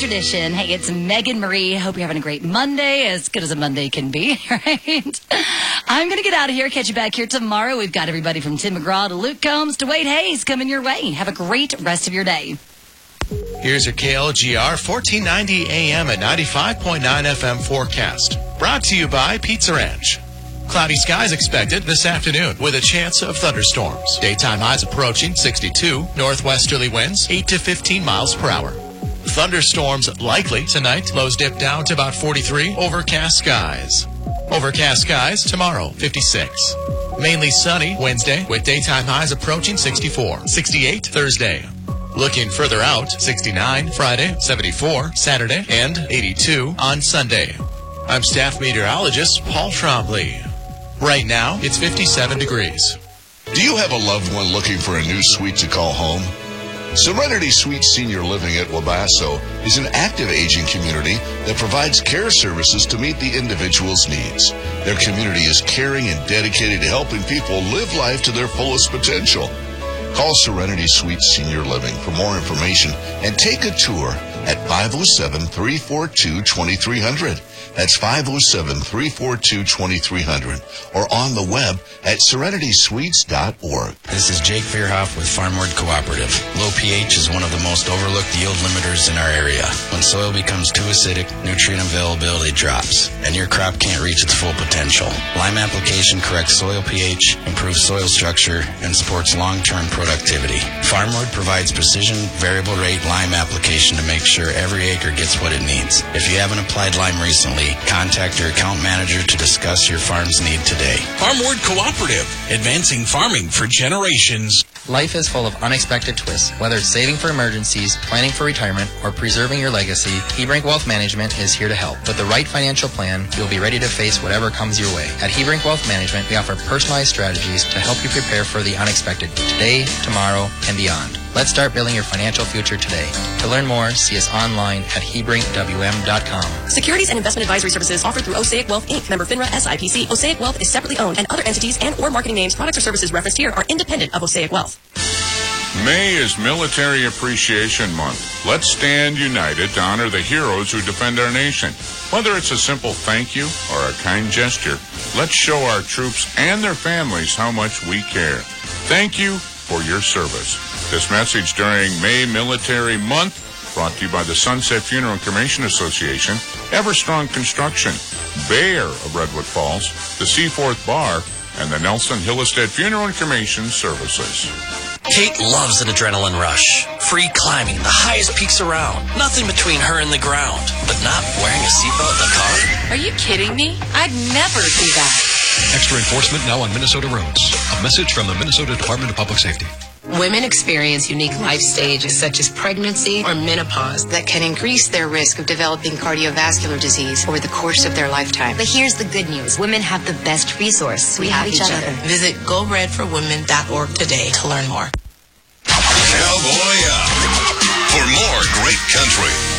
edition. Hey, it's Megan Marie. Hope you're having a great Monday, as good as a Monday can be, right? I'm going to get out of here, catch you back here tomorrow. We've got everybody from Tim McGraw to Luke Combs to Wade Hayes coming your way. Have a great rest of your day. Here's your KLGR 1490 AM at 95.9 FM forecast. Brought to you by Pizza Ranch. Cloudy skies expected this afternoon with a chance of thunderstorms. Daytime highs approaching 62. Northwesterly winds 8 to 15 miles per hour. Thunderstorms likely tonight. Lows dip down to about 43. Overcast skies. Overcast skies tomorrow, 56. Mainly sunny Wednesday with daytime highs approaching 64. 68 Thursday. Looking further out, 69 Friday, 74 Saturday, and 82 on Sunday. I'm staff meteorologist Paul Trombley. Right now, it's 57 degrees. Do you have a loved one looking for a new suite to call home? Serenity Suites Senior Living at Wabasso is an active aging community that provides care services to meet the individual's needs. Their community is caring and dedicated to helping people live life to their fullest potential. Call Serenity Suites Senior Living for more information and take a tour at 507-342-2300. That's 507-342-2300 or on the web at serenitysweets.org. This is Jake Veerhoff with Farmward Cooperative. Low pH is one of the most overlooked yield limiters in our area. When soil becomes too acidic, nutrient availability drops, and your crop can't reach its full potential. Lime application corrects soil pH, improves soil structure, and supports long-term productivity. Farmward provides precision, variable rate lime application to make sure every acre gets what it needs. If you haven't applied lime recently, contact your account manager to discuss your farm's need today. Farmward Cooperative, advancing farming for generations. Life is full of unexpected twists. Whether it's saving for emergencies, planning for retirement, or preserving your legacy, Hebrink Wealth Management is here to help. With the right financial plan, you'll be ready to face whatever comes your way. At Hebrink Wealth Management, we offer personalized strategies to help you prepare for the unexpected today, tomorrow, and beyond. Let's start building your financial future today. To learn more, see us online at HebrinkWM.com. Securities and investment advisory services offered through Osaic Wealth, Inc., member FINRA SIPC. Osaic Wealth is separately owned, and other entities and or marketing names, products, or services referenced here are independent of Osaic Wealth. May is Military Appreciation Month. Let's stand united to honor the heroes who defend our nation. Whether it's a simple thank you or a kind gesture, let's show our troops and their families how much we care. Thank you for your service. This message during May Military Month brought to you by the Sunset Funeral and Cremation Association, Everstrong Construction, Bayer of Redwood Falls, the Seaforth Bar, and the Nelson Hillestead Funeral and Cremation Services. Kate loves an adrenaline rush. Free climbing, the highest peaks around. Nothing between her and the ground. But not wearing a seatbelt in the car? Are you kidding me? I'd never do that. Extra enforcement now on Minnesota roads. A message from the Minnesota Department of Public Safety. Women experience unique life stages such as pregnancy or menopause that can increase their risk of developing cardiovascular disease over the course of their lifetime. But here's the good news. Women have the best resource. We have each other. Visit GoRedForWomen.org today to learn more. Cowboy up for more great country.